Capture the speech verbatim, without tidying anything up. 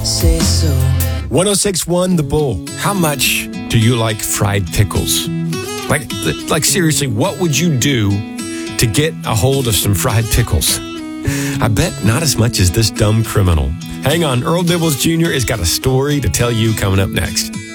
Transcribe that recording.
say so. one oh six point one The Bull. How much do you like fried pickles? Like, like seriously, what would you do to get a hold of some fried pickles? I bet not as much as this dumb criminal. Hang on, Earl Dibbles Junior has got a story to tell you coming up next.